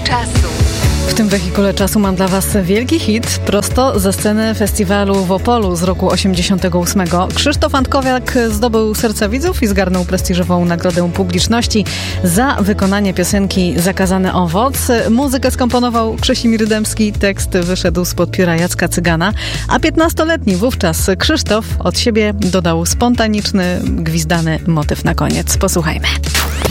czasu. W tym wehikule czasu mam dla Was wielki hit prosto ze sceny festiwalu w Opolu z roku 88. Krzysztof Antkowiak zdobył serca widzów i zgarnął prestiżową nagrodę publiczności za wykonanie piosenki Zakazany owoc. Muzykę skomponował Krzesimir Dębski, tekst wyszedł spod pióra Jacka Cygana, a 15-letni wówczas Krzysztof od siebie dodał spontaniczny, gwizdany motyw na koniec. Posłuchajmy.